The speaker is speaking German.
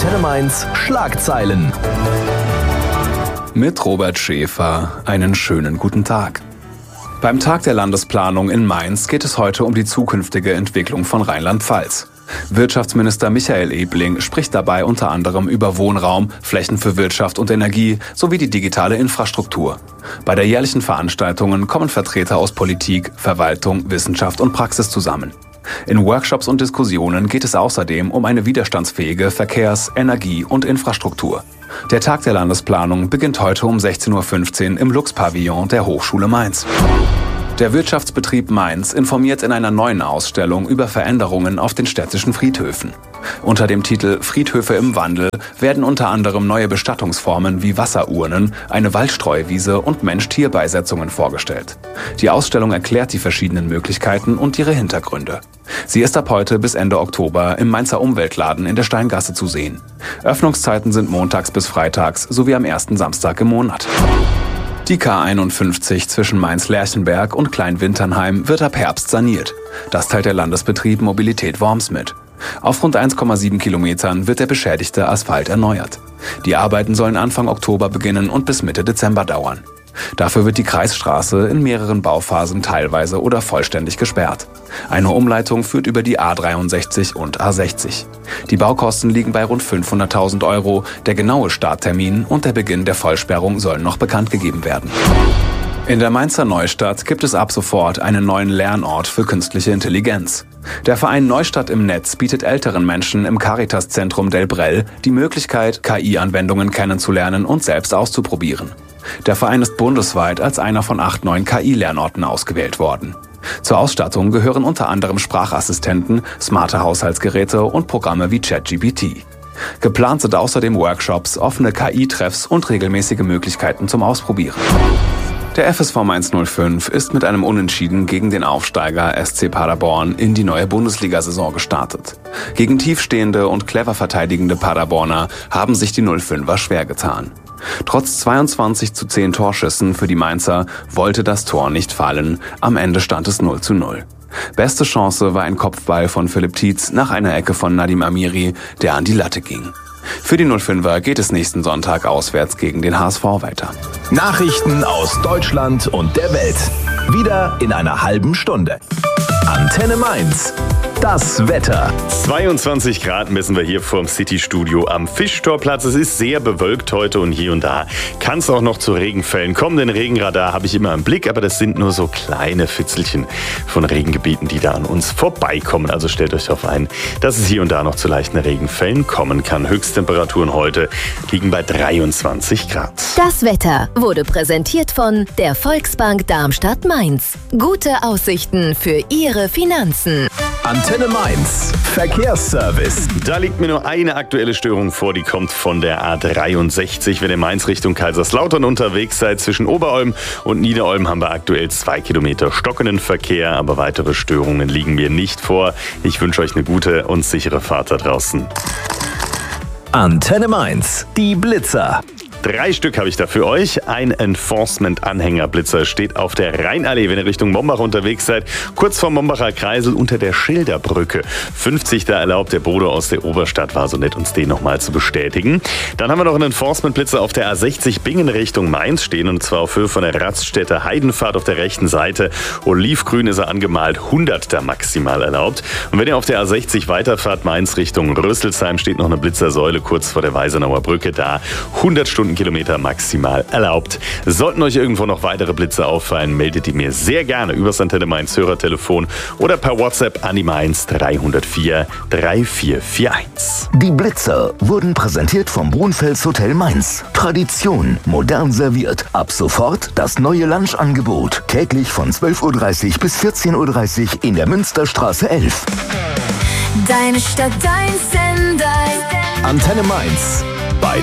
Antenne Mainz Schlagzeilen. Mit Robert Schäfer einen schönen guten Tag. Beim Tag der Landesplanung in Mainz geht es heute um die zukünftige Entwicklung von Rheinland-Pfalz. Wirtschaftsminister Michael Ebling spricht dabei unter anderem über Wohnraum, Flächen für Wirtschaft und Energie sowie die digitale Infrastruktur. Bei der jährlichen Veranstaltung kommen Vertreter aus Politik, Verwaltung, Wissenschaft und Praxis zusammen. In Workshops und Diskussionen geht es außerdem um eine widerstandsfähige Verkehrs-, Energie- und Infrastruktur. Der Tag der Landesplanung beginnt heute um 16:15 Uhr im Lux-Pavillon der Hochschule Mainz. Der Wirtschaftsbetrieb Mainz informiert in einer neuen Ausstellung über Veränderungen auf den städtischen Friedhöfen. Unter dem Titel Friedhöfe im Wandel werden unter anderem neue Bestattungsformen wie Wasserurnen, eine Waldstreuwiese und Mensch-Tier-Beisetzungen vorgestellt. Die Ausstellung erklärt die verschiedenen Möglichkeiten und ihre Hintergründe. Sie ist ab heute bis Ende Oktober im Mainzer Umweltladen in der Steingasse zu sehen. Öffnungszeiten sind montags bis freitags sowie am ersten Samstag im Monat. Die K51 zwischen Mainz-Lerchenberg und Kleinwinternheim wird ab Herbst saniert. Das teilt der Landesbetrieb Mobilität Worms mit. Auf rund 1,7 Kilometern wird der beschädigte Asphalt erneuert. Die Arbeiten sollen Anfang Oktober beginnen und bis Mitte Dezember dauern. Dafür wird die Kreisstraße in mehreren Bauphasen teilweise oder vollständig gesperrt. Eine Umleitung führt über die A63 und A60. Die Baukosten liegen bei rund 500.000 €. Der genaue Starttermin und der Beginn der Vollsperrung sollen noch bekannt gegeben werden. In der Mainzer Neustadt gibt es ab sofort einen neuen Lernort für künstliche Intelligenz. Der Verein Neustadt im Netz bietet älteren Menschen im Caritas-Zentrum Delbrell die Möglichkeit, KI-Anwendungen kennenzulernen und selbst auszuprobieren. Der Verein ist bundesweit als einer von 8 neuen KI-Lernorten ausgewählt worden. Zur Ausstattung gehören unter anderem Sprachassistenten, smarte Haushaltsgeräte und Programme wie ChatGPT. Geplant sind außerdem Workshops, offene KI-Treffs und regelmäßige Möglichkeiten zum Ausprobieren. Der FSV Mainz 05 ist mit einem Unentschieden gegen den Aufsteiger SC Paderborn in die neue Bundesliga-Saison gestartet. Gegen tiefstehende und clever verteidigende Paderborner haben sich die 05er schwer getan. Trotz 22:10 Torschüssen für die Mainzer wollte das Tor nicht fallen. Am Ende stand es 0:0. Beste Chance war ein Kopfball von Philipp Tietz nach einer Ecke von Nadim Amiri, der an die Latte ging. Für die 05er geht es nächsten Sonntag auswärts gegen den HSV weiter. Nachrichten aus Deutschland und der Welt. Wieder in einer halben Stunde. Antenne Mainz. Das Wetter. 22 Grad messen wir hier vorm City-Studio am Fischtorplatz. Es ist sehr bewölkt heute und hier und da kann es auch noch zu Regenfällen kommen. Den Regenradar habe ich immer im Blick, aber das sind nur so kleine Fitzelchen von Regengebieten, die da an uns vorbeikommen. Also stellt euch darauf ein, dass es hier und da noch zu leichten Regenfällen kommen kann. Höchsttemperaturen heute liegen bei 23 Grad. Das Wetter wurde präsentiert von der Volksbank Darmstadt-Mainz. Gute Aussichten für Ihre Finanzen. Antenne Mainz. Verkehrsservice. Da liegt mir nur eine aktuelle Störung vor, die kommt von der A63. Wenn ihr Mainz Richtung Kaiserslautern unterwegs seid, zwischen Oberolm und Niederolm haben wir aktuell 2 Kilometer stockenden Verkehr, aber weitere Störungen liegen mir nicht vor. Ich wünsche euch eine gute und sichere Fahrt da draußen. Antenne Mainz. Die Blitzer. 3 Stück habe ich da für euch. Ein Enforcement-Anhängerblitzer steht auf der Rheinallee, wenn ihr Richtung Mombach unterwegs seid. Kurz vor Mombacher Kreisel unter der Schilderbrücke. 50 da erlaubt. Der Bodo aus der Oberstadt war so nett, uns den nochmal zu bestätigen. Dann haben wir noch einen Enforcement-Blitzer auf der A60 Bingen Richtung Mainz stehen. Und zwar auf Höhe von der Raststätte Heidenfahrt auf der rechten Seite. Olivgrün ist er angemalt. 100 da maximal erlaubt. Und wenn ihr auf der A60 weiterfahrt, Mainz Richtung Rüsselsheim, steht noch eine Blitzersäule kurz vor der Weisenauer Brücke da. 100 Stundenkilometer maximal erlaubt. Sollten euch irgendwo noch weitere Blitze auffallen, meldet die mir sehr gerne übers Antenne Mainz Hörertelefon oder per WhatsApp an die Mainz 304 3441. Die Blitzer wurden präsentiert vom Brunfels Hotel Mainz. Tradition, modern serviert. Ab sofort das neue Lunchangebot. Täglich von 12:30 bis 14:30 in der Münsterstraße 11. Deine Stadt, dein Sender. Antenne Mainz.